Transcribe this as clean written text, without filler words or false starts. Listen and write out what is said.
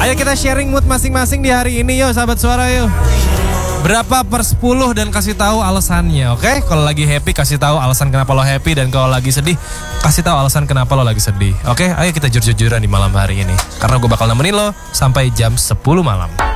Ayo kita sharing mood masing-masing di hari ini yuk sahabat suara yuk. Berapa per 10 dan kasih tahu alasannya, oke? Kalau lagi happy kasih tahu alasan kenapa lo happy, dan kalau lagi sedih kasih tahu alasan kenapa lo lagi sedih. Oke, ayo kita jujur-jujuran di malam hari ini. Karena gue bakal nemenin lo sampai jam 10 malam.